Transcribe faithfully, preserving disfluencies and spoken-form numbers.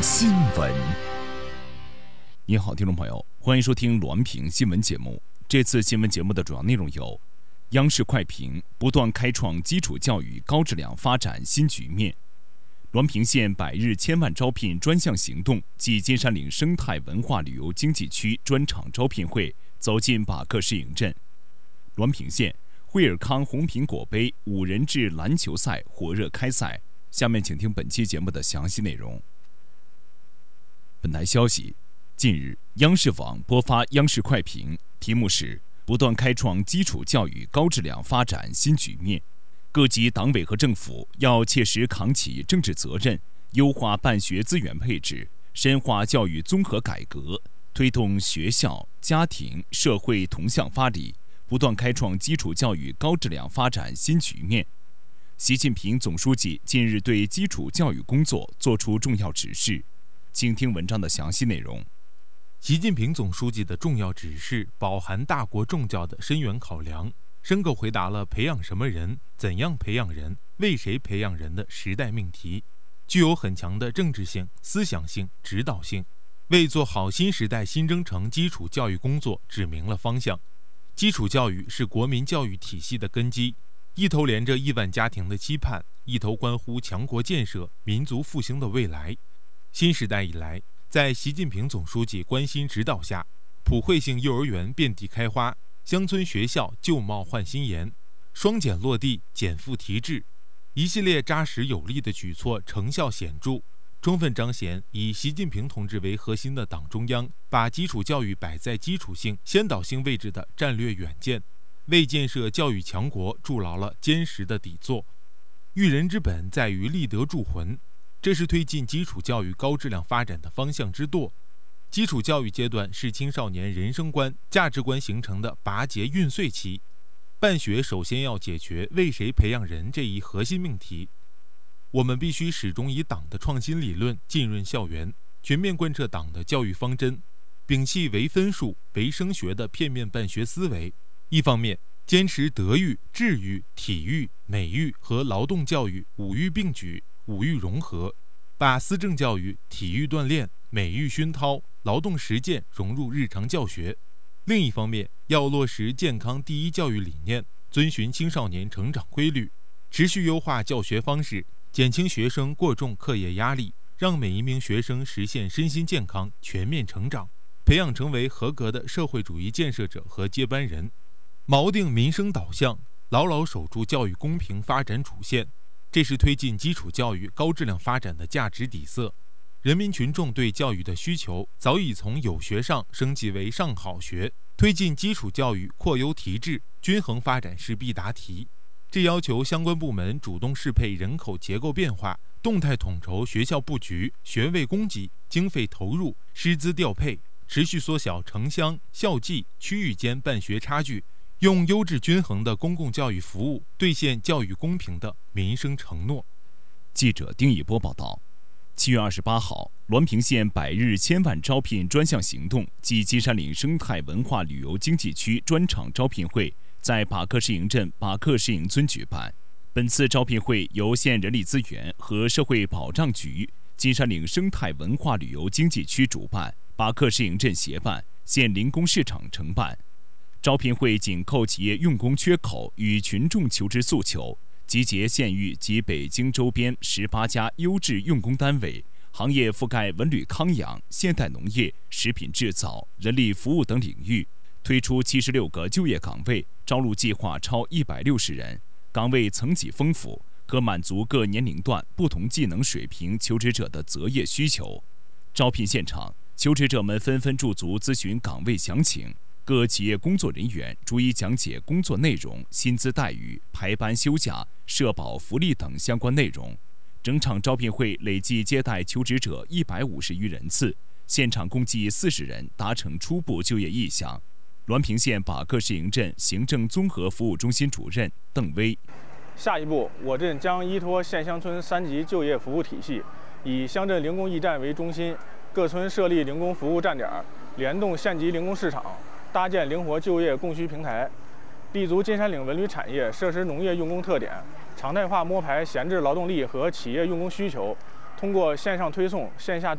新闻。你好，听众朋友，欢迎收听滦平新闻节目。这次新闻节目的主要内容有：央视快评不断开创基础教育高质量发展新局面；滦平县百日千万招聘专项行动暨金山岭生态文化旅游经济区专场招聘会走进把克市营镇；滦平县惠尔康红苹果杯五人制篮球赛火热开赛。下面请听本期节目的详细内容。本台消息，近日央视网播发央视快评，题目是不断开创基础教育高质量发展新局面。各级党委和政府要切实扛起政治责任，优化办学资源配置，深化教育综合改革，推动学校、家庭、社会同向发力，不断开创基础教育高质量发展新局面。习近平总书记近日对基础教育工作作出重要指示，请听文章的详细内容。 习近平总书记的重要指示饱含大国重教的深远考量，深刻回答了培养什么人、怎样培养人、为谁培养人的时代命题，具有很强的政治性、思想性、指导性，为做好新时代新征程基础教育工作指明了方向。基础教育是国民教育体系的根基，一头连着亿万家庭的期盼，一头关乎强国建设、民族复兴的未来。新时代以来，在习近平总书记关心指导下，普惠性幼儿园遍地开花，乡村学校旧貌换新颜，双减落地，减负提质，一系列扎实有力的举措成效显著，充分彰显以习近平同志为核心的党中央把基础教育摆在基础性、先导性位置的战略远见，为建设教育强国筑牢了坚实的底座。育人之本在于立德铸魂，这是推进基础教育高质量发展的方向之舵。基础教育阶段是青少年人生观、价值观形成的拔节运穗期，办学首先要解决为谁培养人这一核心命题。我们必须始终以党的创新理论浸润校园，全面贯彻党的教育方针，摒弃唯分数、唯升学的片面办学思维。一方面，坚持德育、智育、体育、美育和劳动教育五育并举、五育融合，把思政教育、体育锻炼、美育熏陶、劳动实践融入日常教学。另一方面，要落实健康第一教育理念，遵循青少年成长规律，持续优化教学方式，减轻学生过重课业压力，让每一名学生实现身心健康、全面成长，培养成为合格的社会主义建设者和接班人。锚定民生导向，牢牢守住教育公平发展主线，这是推进基础教育高质量发展的价值底色。人民群众对教育的需求早已从有学上升级为上好学，推进基础教育扩优提质、均衡发展是必答题。这要求相关部门主动适配人口结构变化，动态统筹学校布局、学位供给、经费投入、师资调配，持续缩小城乡、校际、区域间办学差距，用优质均衡的公共教育服务兑现教育公平的民生承诺。 记者丁一波报道。七月二十八号，滦平县百日千万招聘专项行动暨金山岭生态文化旅游经济区专场招聘会在把克市营镇把克市营村举办。本次招聘会由县人力资源和社会保障局、金山岭生态文化旅游经济区主办，把克市营镇协办，县零工市场承办。招聘会紧扣企业用工缺口与群众求职诉求，集结县域及北京周边十八家优质用工单位，行业覆盖文旅康养、现代农业、食品制造、人力服务等领域，推出七十六个就业岗位，招录计划超一百六十人，岗位层级丰富，可满足各年龄段、不同技能水平求职者的择业需求。招聘现场，求职者们纷纷驻足咨询岗位详情。各企业工作人员逐一讲解工作内容、薪资待遇、排班休假、社保福利等相关内容。整场招聘会累计接待求职者一百五十余人次，现场共计四十人达成初步就业意向。滦平县把克市营镇行政综合服务中心主任邓威： 下一步，我镇将依托县乡村三级就业服务体系，以乡镇零工驿站为中心，各村设立零工服务站点，联动县级零工市场，搭建灵活就业供需平台，立足金山岭文旅产业、设施农业用工特点，常态化摸排闲置劳动力和企业用工需求，通过线上推送、线下